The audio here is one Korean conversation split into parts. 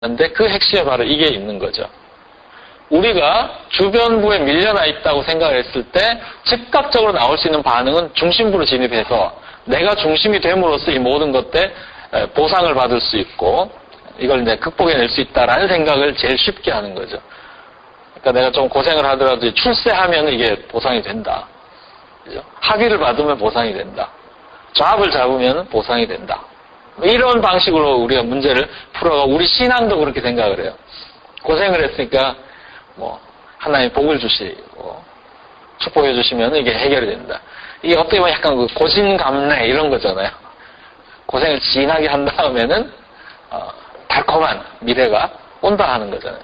근데 그 핵심에 바로 이게 있는 거죠. 우리가 주변부에 밀려나 있다고 생각을 했을 때 즉각적으로 나올 수 있는 반응은 중심부로 진입해서 내가 중심이 됨으로써 이 모든 것들 보상을 받을 수 있고 이걸 이제 극복해낼 수 있다라는 생각을 제일 쉽게 하는 거죠. 그러니까 내가 좀 고생을 하더라도 출세하면 이게 보상이 된다. 그죠? 학위를 받으면 보상이 된다. 잡을 잡으면 보상이 된다. 이런 방식으로 우리가 문제를 풀어가 우리 신앙도 그렇게 생각을 해요. 고생을 했으니까 하나님 복을 주시고 축복해 주시면 이게 해결이 된다. 이게 어떻게 보면 약간 그 고진감래 이런 거잖아요. 고생을 진하게 한 다음에는 달콤한 미래가 온다 하는 거잖아요.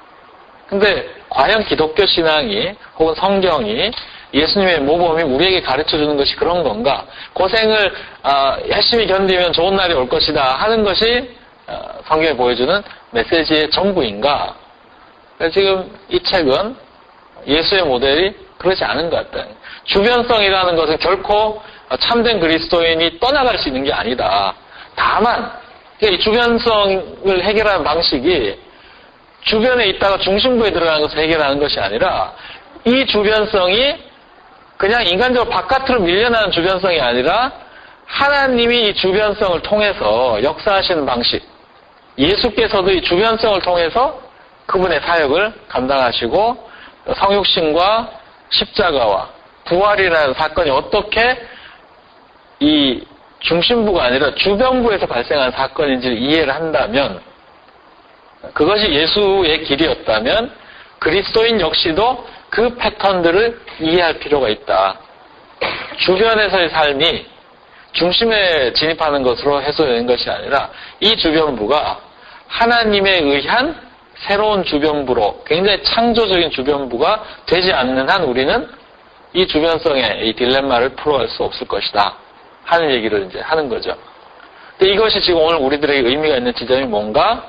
근데 과연 기독교 신앙이 혹은 성경이 예수님의 모범이 우리에게 가르쳐주는 것이 그런 건가? 고생을 열심히 견디면 좋은 날이 올 것이다 하는 것이 성경이 보여주는 메시지의 전부인가? 지금 이 책은 예수의 모델이 그렇지 않은 것 같다. 주변성이라는 것은 결코 참된 그리스도인이 떠나갈 수 있는 게 아니다. 다만 이 주변성을 해결하는 방식이 주변에 있다가 중심부에 들어가는 것을 해결하는 것이 아니라 이 주변성이 그냥 인간적으로 바깥으로 밀려나는 주변성이 아니라 하나님이 이 주변성을 통해서 역사하시는 방식, 예수께서도 이 주변성을 통해서 그분의 사역을 감당하시고 성육신과 십자가와 부활이라는 사건이 어떻게 이 중심부가 아니라 주변부에서 발생한 사건인지를 이해를 한다면 그것이 예수의 길이었다면 그리스도인 역시도 그 패턴들을 이해할 필요가 있다. 주변에서의 삶이 중심에 진입하는 것으로 해소되는 것이 아니라 이 주변부가 하나님에 의한 새로운 주변부로 굉장히 창조적인 주변부가 되지 않는 한 우리는 이 주변성의 이 딜레마를 풀어갈 수 없을 것이다 하는 얘기를 이제 하는 거죠. 근데 이것이 지금 오늘 우리들에게 의미가 있는 지점이 뭔가?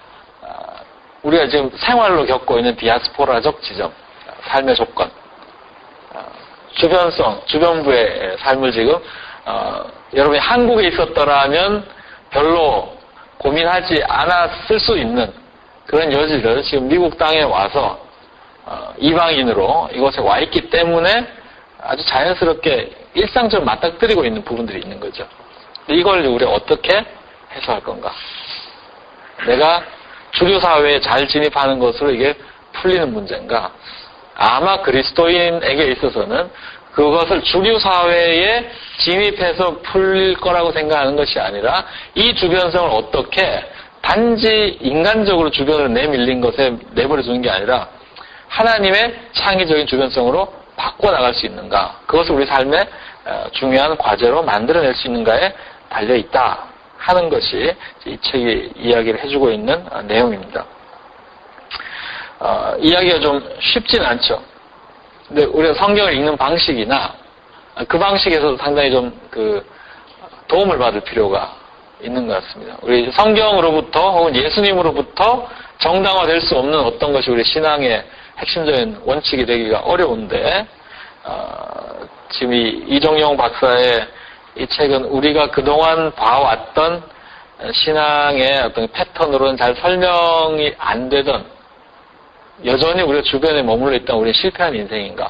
우리가 지금 생활로 겪고 있는 디아스포라적 지점, 삶의 조건, 주변성, 주변부의 삶을 지금 여러분이 한국에 있었더라면 별로 고민하지 않았을 수 있는 그런 여지를 지금 미국 땅에 와서 이방인으로 이곳에 와 있기 때문에 아주 자연스럽게 일상적으로 맞닥뜨리고 있는 부분들이 있는 거죠. 근데 이걸 우리가 어떻게 해소할 건가? 내가 주류 사회에 잘 진입하는 것으로 이게 풀리는 문제인가? 아마 그리스도인에게 있어서는 그것을 주류 사회에 진입해서 풀릴 거라고 생각하는 것이 아니라 이 주변성을 어떻게 단지 인간적으로 주변을 내밀린 것에 내버려 두는 게 아니라 하나님의 창의적인 주변성으로 바꿔나갈 수 있는가? 그것을 우리 삶의 중요한 과제로 만들어낼 수 있는가에 달려있다 하는 것이 이 책이 이야기를 해주고 있는 내용입니다. 이야기가 좀 쉽진 않죠. 근데 우리가 성경을 읽는 방식이나 그 방식에서도 상당히 좀 도움을 받을 필요가 있는 것 같습니다. 우리 성경으로부터 혹은 예수님으로부터 정당화될 수 없는 어떤 것이 우리 신앙의 핵심적인 원칙이 되기가 어려운데 지금 이정용 박사의 이 책은 우리가 그동안 봐왔던 신앙의 어떤 패턴으로는 잘 설명이 안 되던 여전히 우리가 주변에 머물러 있던 우리의 실패한 인생인가?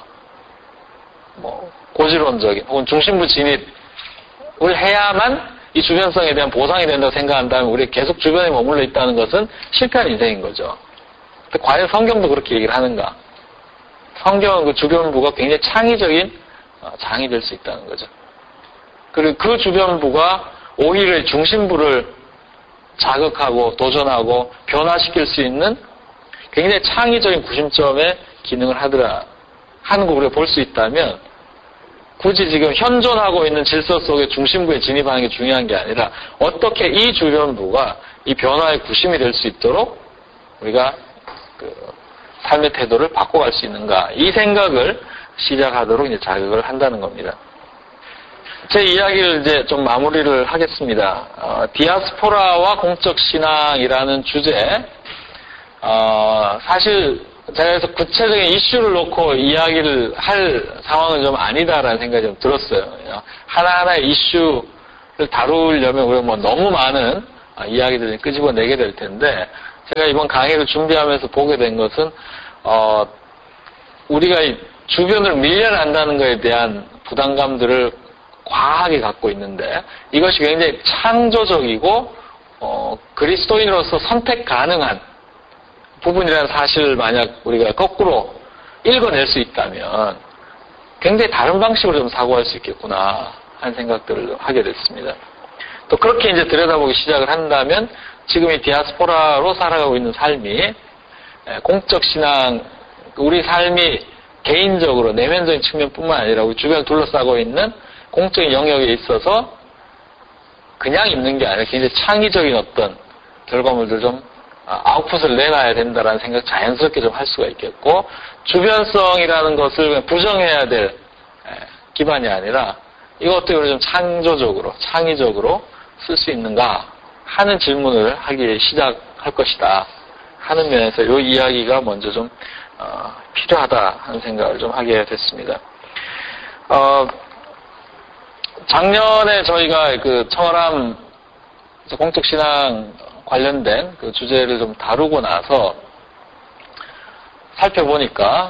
고지론적인 혹은 중심부 진입을 해야만 이 주변성에 대한 보상이 된다고 생각한다면 우리 계속 주변에 머물러 있다는 것은 실패한 인생인 거죠. 근데 과연 성경도 그렇게 얘기를 하는가? 성경은 그 주변부가 굉장히 창의적인 장이 될 수 있다는 거죠. 그리고 그 주변부가 오히려 중심부를 자극하고 도전하고 변화시킬 수 있는 굉장히 창의적인 구심점의 기능을 하더라 하는 거 우리가 볼 수 있다면 굳이 지금 현존하고 있는 질서 속의 중심부에 진입하는 게 중요한 게 아니라 어떻게 이 주변부가 이 변화의 구심이 될 수 있도록 우리가 삶의 태도를 바꿔갈 수 있는가 이 생각을 시작하도록 이제 자극을 한다는 겁니다. 제 이야기를 이제 좀 마무리를 하겠습니다. 디아스포라와 공적 신앙이라는 주제 사실 제가 그래서 구체적인 이슈를 놓고 이야기를 할 상황은 좀 아니다라는 생각이 좀 들었어요. 하나하나의 이슈를 다루려면 우리가 너무 많은 이야기들을 끄집어내게 될 텐데 제가 이번 강의를 준비하면서 보게 된 것은 우리가 이 주변을 밀려난다는 것에 대한 부담감들을 과하게 갖고 있는데 이것이 굉장히 창조적이고 그리스도인으로서 선택 가능한 부분이라는 사실을 만약 우리가 거꾸로 읽어낼 수 있다면 굉장히 다른 방식으로 좀 사고할 수 있겠구나 하는 생각들을 하게 됐습니다. 또 그렇게 이제 들여다보기 시작을 한다면 지금 이 디아스포라로 살아가고 있는 삶이 공적 신앙, 우리 삶이 개인적으로 내면적인 측면뿐만 아니라 우리 주변을 둘러싸고 있는 공적인 영역에 있어서 그냥 있는 게 아니라 굉장히 창의적인 어떤 결과물들 좀 아웃풋을 내놔야 된다라는 생각 자연스럽게 좀 할 수가 있겠고, 주변성이라는 것을 부정해야 될 기반이 아니라 이거 어떻게 우리 좀 창조적으로, 창의적으로 쓸 수 있는가 하는 질문을 하기 시작할 것이다 하는 면에서 이 이야기가 먼저 좀 필요하다 하는 생각을 좀 하게 됐습니다. 작년에 저희가 그 청어람 공적신앙 관련된 그 주제를 좀 다루고 나서 살펴보니까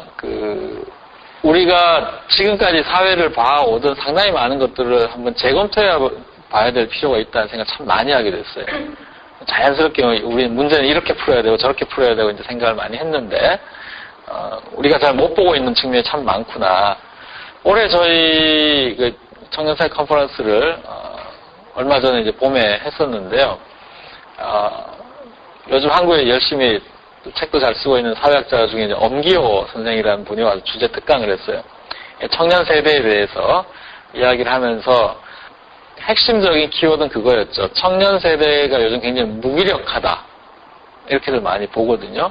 우리가 지금까지 사회를 봐오던 상당히 많은 것들을 한번 재검토해 봐야 될 필요가 있다는 생각 참 많이 하게 됐어요. 자연스럽게 우리는 문제는 이렇게 풀어야 되고 저렇게 풀어야 되고 이제 생각을 많이 했는데 우리가 잘 못 보고 있는 측면이 참 많구나. 올해 저희 그 청년사회 컨퍼런스를 얼마 전에 이제 봄에 했었는데요. 요즘 한국에 열심히 책도 잘 쓰고 있는 사회학자 중에 이제 엄기호 선생이라는 분이 와서 주제 특강을 했어요. 청년 세대에 대해서 이야기를 하면서 핵심적인 키워드는 그거였죠. 청년 세대가 요즘 굉장히 무기력하다. 이렇게들 많이 보거든요.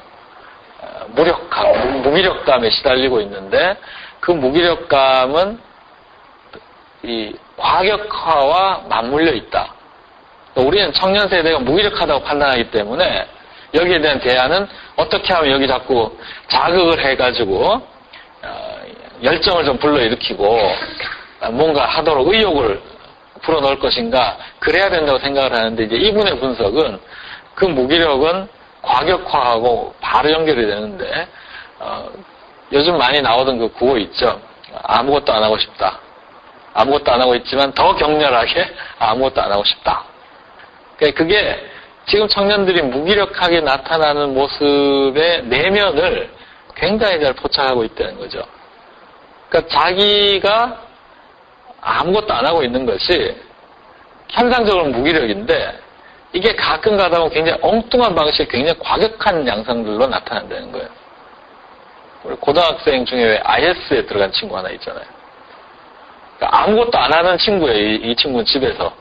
무기력감에 시달리고 있는데 그 무기력감은 이 과격화와 맞물려 있다. 우리는 청년 세대가 무기력하다고 판단하기 때문에 여기에 대한 대안은 어떻게 하면 여기 자꾸 자극을 해가지고 열정을 좀 불러일으키고 뭔가 하도록 의욕을 불어넣을 것인가 그래야 된다고 생각을 하는데 이제 이분의 분석은 그 무기력은 과격화하고 바로 연결이 되는데 요즘 많이 나오던 그 구호 있죠. 아무것도 안 하고 싶다. 아무것도 안 하고 있지만 더 격렬하게 아무것도 안 하고 싶다. 그게 지금 청년들이 무기력하게 나타나는 모습의 내면을 굉장히 잘 포착하고 있다는 거죠. 그러니까 자기가 아무것도 안 하고 있는 것이 현상적으로 무기력인데 이게 가끔 가다 보면 굉장히 엉뚱한 방식의 굉장히 과격한 양상들로 나타난다는 거예요. 우리 고등학생 중에 왜 IS에 들어간 친구 하나 있잖아요. 그러니까 아무것도 안 하는 친구예요. 이 친구는 집에서.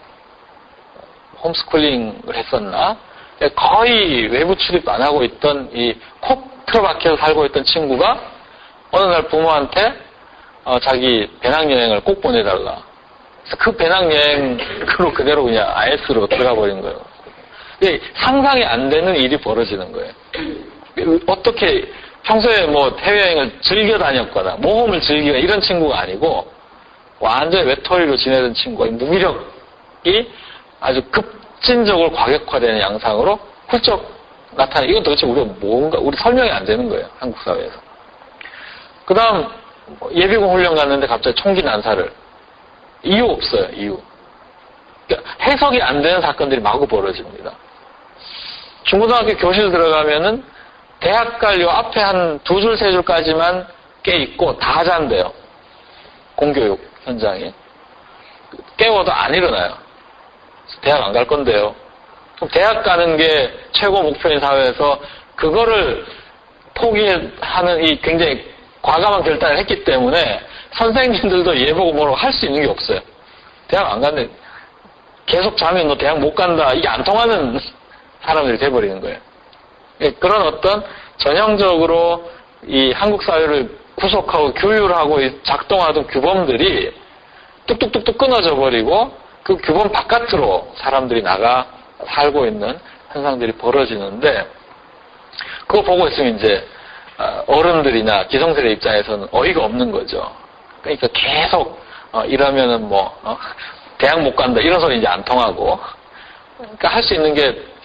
홈스쿨링을 했었나? 거의 외부 출입 안 하고 있던 이 콕 틀어박혀서 살고 있던 친구가 어느 날 부모한테 자기 배낭여행을 꼭 보내달라. 그래서 그 배낭여행으로 그대로 그냥 IS로 들어가 버린 거예요. 상상이 안 되는 일이 벌어지는 거예요. 어떻게 평소에 뭐 해외여행을 즐겨 다녔거나 모험을 즐기거나 이런 친구가 아니고 완전히 외톨이로 지내던 친구가 무기력이 아주 급진적으로 과격화되는 양상으로 훌쩍 나타나. 이건 도대체 우리가 뭔가 우리 설명이 안 되는 거예요. 한국 사회에서. 그 다음 예비군 훈련 갔는데 갑자기 총기 난사를. 이유 없어요. 이유. 그러니까 해석이 안 되는 사건들이 마구 벌어집니다. 중고등학교 교실 들어가면은 대학 갈 요 앞에 한 2줄, 3줄까지만 깨 있고 다 잔대요. 공교육 현장에. 깨워도 안 일어나요. 대학 안 갈 건데요. 그럼 대학 가는 게 최고 목표인 사회에서 그거를 포기하는 이 굉장히 과감한 결단을 했기 때문에 선생님들도 얘 보고 뭐라고 할 수 있는 게 없어요. 대학 안 갔는데 계속 자면 너 대학 못 간다. 이게 안 통하는 사람들이 돼버리는 거예요. 그런 어떤 전형적으로 이 한국 사회를 구속하고 규율하고 작동하던 규범들이 뚝뚝뚝뚝 끊어져 버리고 그 규범 바깥으로 사람들이 나가 살고 있는 현상들이 벌어지는데 그거 보고 있으면 이제 어른들이나 기성세대 입장에서는 어이가 없는 거죠. 그러니까 계속 이러면은 대학 못 간다 이런 소리 이제 안 통하고 그러니까 할 수 있는 게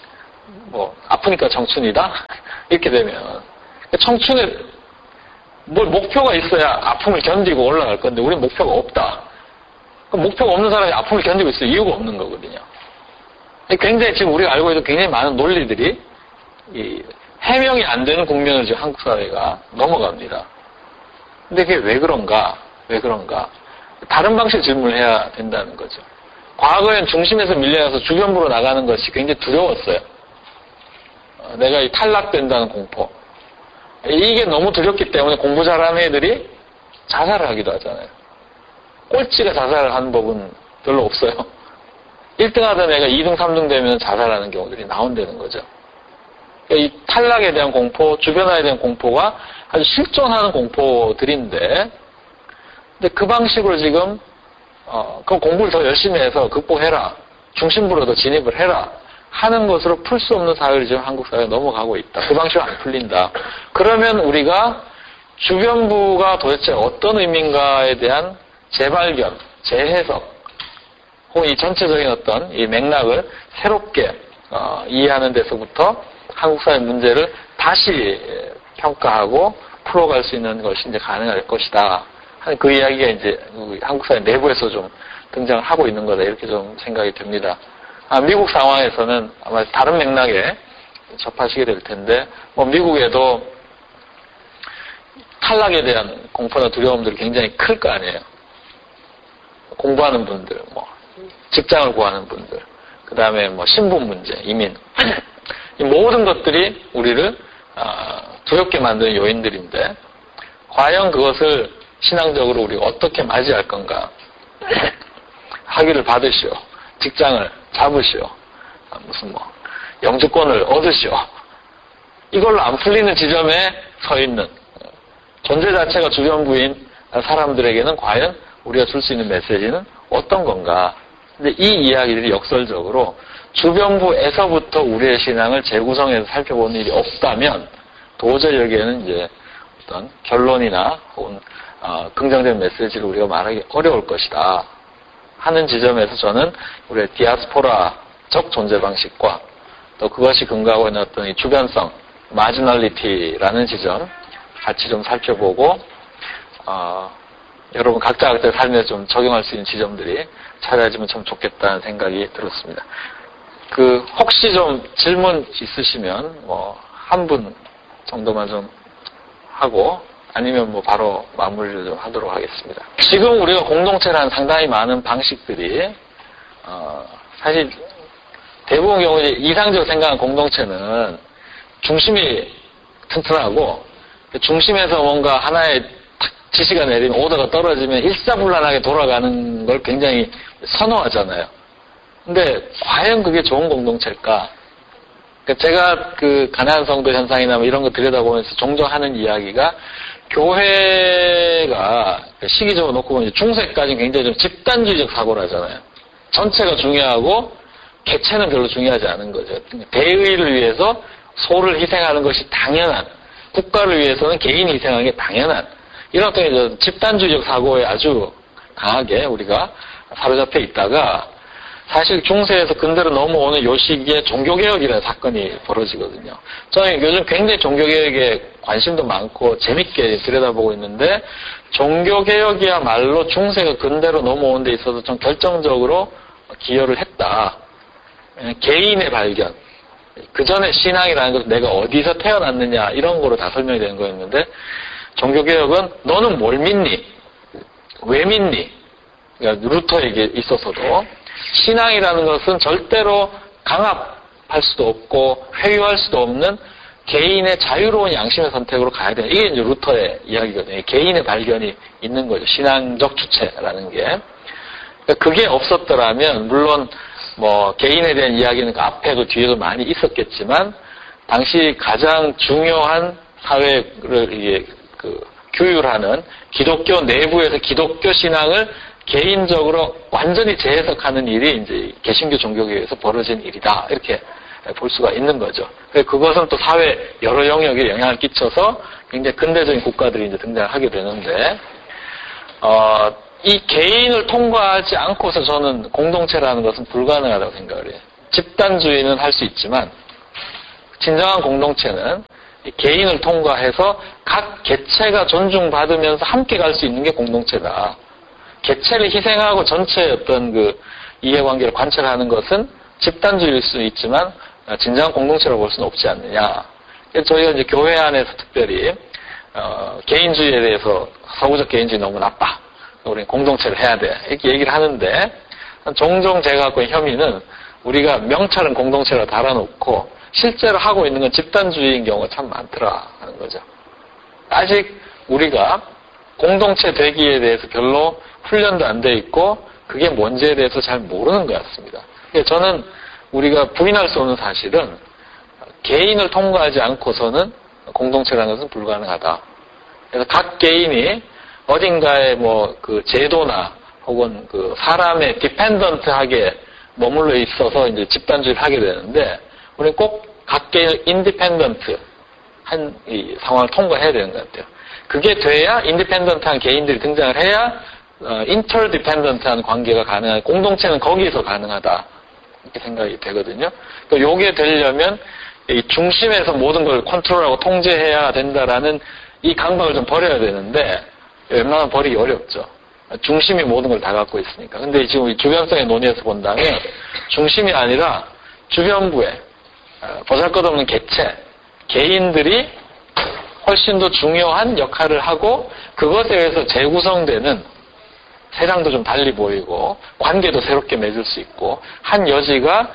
뭐 아프니까 청춘이다 이렇게 되면 청춘에 뭘 목표가 있어야 아픔을 견디고 올라갈 건데 우리는 목표가 없다. 목표가 없는 사람이 아픔을 견디고 있을 이유가 없는 거거든요. 굉장히 지금 우리가 알고 있는 굉장히 많은 논리들이 해명이 안 되는 국면을 지금 한국 사회가 넘어갑니다. 근데 그게 왜 그런가? 다른 방식 질문을 해야 된다는 거죠. 과거엔 중심에서 밀려나서 주변부로 나가는 것이 굉장히 두려웠어요. 내가 탈락된다는 공포. 이게 너무 두렵기 때문에 공부 잘하는 애들이 자살을 하기도 하잖아요. 꼴찌가 자살을 하는 법은 별로 없어요. 1등 하던 애가 2등, 3등 되면 자살하는 경우들이 나온다는 거죠. 이 탈락에 대한 공포, 주변화에 대한 공포가 아주 실존하는 공포들인데, 근데 그 방식으로 지금, 그럼 공부를 더 열심히 해서 극복해라. 중심부로 더 진입을 해라. 하는 것으로 풀 수 없는 사회를 지금 한국 사회가 넘어가고 있다. 그 방식으로 안 풀린다. 그러면 우리가 주변부가 도대체 어떤 의미인가에 대한 재발견, 재해석, 혹은 이 전체적인 어떤 이 맥락을 새롭게 이해하는 데서부터 한국 사회 문제를 다시 평가하고 풀어갈 수 있는 것이 이제 가능할 것이다. 하는 그 이야기가 이제 한국 사회 내부에서 좀 등장을 하고 있는 거다. 이렇게 좀 생각이 듭니다. 미국 상황에서는 아마 다른 맥락에 접하시게 될 텐데, 뭐 미국에도 탈락에 대한 공포나 두려움들이 굉장히 클 거 아니에요. 공부하는 분들, 뭐 직장을 구하는 분들, 그 다음에 뭐 신분 문제, 이민, 이 모든 것들이 우리를 두렵게 만드는 요인들인데, 과연 그것을 신앙적으로 우리가 어떻게 맞이할 건가? 학위를 받으시오, 직장을 잡으시오, 무슨 뭐 영주권을 얻으시오. 이걸로 안 풀리는 지점에 서 있는 존재 자체가 주변부인 사람들에게는 과연 우리가 줄 수 있는 메시지는 어떤 건가? 근데 이 이야기들이 역설적으로 주변부에서부터 우리의 신앙을 재구성해서 살펴보는 일이 없다면 도저히 여기에는 이제 어떤 결론이나 혹은 긍정적인 메시지를 우리가 말하기 어려울 것이다 하는 지점에서 저는 우리의 디아스포라적 존재 방식과 또 그것이 근거하고 있는 어떤 이 주변성, 마지널리티라는 지점 같이 좀 살펴보고 여러분 각자의 삶에서 좀 적용할 수 있는 지점들이 찾아지면 참 좋겠다는 생각이 들었습니다. 혹시 좀 질문 있으시면 뭐 한 분 정도만 좀 하고 아니면 뭐 바로 마무리를 좀 하도록 하겠습니다. 지금 우리가 공동체라는 상당히 많은 방식들이 사실 대부분 경우 이제 이상적으로 생각하는 공동체는 중심이 튼튼하고 중심에서 뭔가 하나의 지시가 내리면 오더가 떨어지면 일사불란하게 돌아가는 걸 굉장히 선호하잖아요. 근데 과연 그게 좋은 공동체일까? 그러니까 제가 가나안 성도 현상이나 뭐 이런 거 들여다보면서 종종 하는 이야기가 교회가 시기적으로 놓고 보면 중세까지는 굉장히 좀 집단주의적 사고를 하잖아요. 전체가 중요하고 개체는 별로 중요하지 않은 거죠. 대의를 위해서 소를 희생하는 것이 당연한, 국가를 위해서는 개인이 희생하는 게 당연한 이런 어떤 집단주의적 사고에 아주 강하게 우리가 사로잡혀 있다가 사실 중세에서 근대로 넘어오는 요 시기에 종교개혁이라는 사건이 벌어지거든요. 저는 요즘 굉장히 종교개혁에 관심도 많고 재밌게 들여다보고 있는데 종교개혁이야말로 중세가 근대로 넘어오는 데 있어서 좀 결정적으로 기여를 했다. 개인의 발견. 그 전에 신앙이라는 것은 내가 어디서 태어났느냐 이런 거로 다 설명이 되는 거였는데 종교개혁은 너는 뭘 믿니? 왜 믿니? 그러니까 루터에게 있어서도 신앙이라는 것은 절대로 강압할 수도 없고 회유할 수도 없는 개인의 자유로운 양심의 선택으로 가야 돼요. 이게 이제 루터의 이야기거든요. 개인의 발견이 있는 거죠. 신앙적 주체라는 게. 그게 없었더라면 물론 뭐 개인에 대한 이야기는 그 앞에도 뒤에도 많이 있었겠지만 당시 가장 중요한 사회를 이게 규율하는 기독교 내부에서 기독교 신앙을 개인적으로 완전히 재해석하는 일이 이제 개신교 종교계에서 벌어진 일이다. 이렇게 볼 수가 있는 거죠. 그것은 또 사회 여러 영역에 영향을 끼쳐서 굉장히 근대적인 국가들이 이제 등장하게 되는데, 이 개인을 통과하지 않고서 저는 공동체라는 것은 불가능하다고 생각을 해요. 집단주의는 할 수 있지만, 진정한 공동체는 개인을 통과해서 각 개체가 존중받으면서 함께 갈 수 있는 게 공동체다. 개체를 희생하고 전체의 어떤 그 이해관계를 관찰하는 것은 집단주의일 수 있지만 진정한 공동체로 볼 수는 없지 않느냐. 그래서 저희가 이제 교회 안에서 특별히 개인주의에 대해서 서구적 개인주의 너무 나빠. 우리는 공동체를 해야 돼. 이렇게 얘기를 하는데 종종 제가 갖고 있는 혐의는 우리가 명찰은 공동체로 달아놓고 실제로 하고 있는 건 집단주의인 경우가 참 많더라 하는 거죠. 아직 우리가 공동체 되기에 대해서 별로 훈련도 안 돼 있고 그게 뭔지에 대해서 잘 모르는 것 같습니다. 저는 우리가 부인할 수 없는 사실은 개인을 통과하지 않고서는 공동체라는 것은 불가능하다. 그래서 각 개인이 어딘가에 뭐 그 제도나 혹은 그 사람의 디펜던트하게 머물러 있어서 이제 집단주의를 하게 되는데 우리는 꼭 각 개인 인디펜던트 한 이 상황을 통과해야 되는 것 같아요. 그게 돼야 인디펜던트한 개인들이 등장을 해야 인터디펜던트한 관계가 가능한 공동체는 거기에서 가능하다 이렇게 생각이 되거든요. 또 요게 되려면 이 중심에서 모든 걸 컨트롤하고 통제해야 된다라는 이 강박을 좀 버려야 되는데 웬만하면 버리기 어렵죠. 중심이 모든 걸 다 갖고 있으니까. 근데 지금 이 주변성의 논의에서 본다면 중심이 아니라 주변부에 보잘것없는 개체, 개인들이 훨씬 더 중요한 역할을 하고 그것에 의해서 재구성되는 세상도 좀 달리 보이고 관계도 새롭게 맺을 수 있고 한 여지가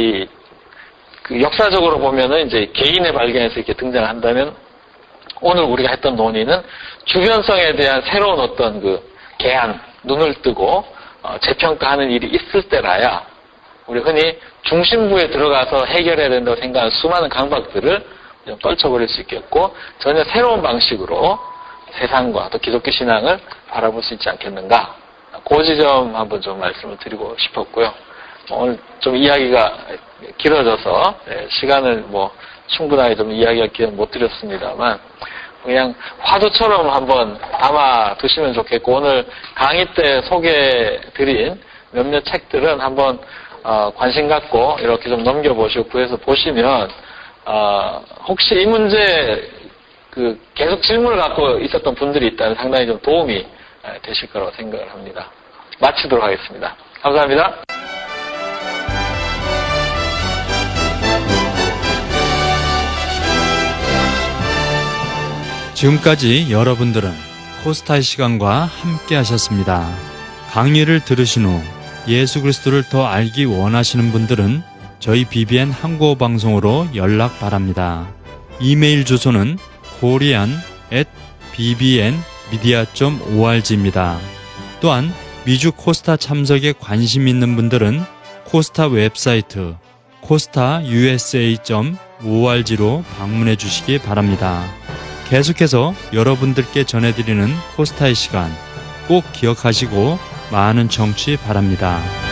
그 역사적으로 보면은 이제 개인의 발견에서 이렇게 등장한다면 오늘 우리가 했던 논의는 주변성에 대한 새로운 어떤 그 개안, 눈을 뜨고 재평가하는 일이 있을 때라야 우리 흔히 중심부에 들어가서 해결해야 된다고 생각하는 수많은 강박들을 좀 떨쳐버릴 수 있겠고 전혀 새로운 방식으로 세상과 또 기독교 신앙을 바라볼 수 있지 않겠는가. 그 지점 한번 좀 말씀을 드리고 싶었고요. 오늘 좀 이야기가 길어져서 시간을 뭐 충분하게 좀 이야기하기는 못 드렸습니다만 그냥 화두처럼 한번 담아 두시면 좋겠고 오늘 강의 때 소개해드린 몇몇 책들은 한번 관심 갖고 이렇게 좀 넘겨보시고 구해서 보시면 혹시 이 문제 그 계속 질문을 갖고 있었던 분들이 있다면 상당히 좀 도움이 되실 거라고 생각을 합니다. 마치도록 하겠습니다. 감사합니다. 지금까지 여러분들은 코스타의 시간과 함께 하셨습니다. 강의를 들으신 후 예수 그리스도를 더 알기 원하시는 분들은 저희 BBN 한국어 방송으로 연락 바랍니다. 이메일 주소는 korean@bbnmedia.org입니다. 또한 미주 코스타 참석에 관심 있는 분들은 코스타 웹사이트 costausa.org로 방문해 주시기 바랍니다. 계속해서 여러분들께 전해드리는 코스타의 시간 꼭 기억하시고 많은 청취 바랍니다.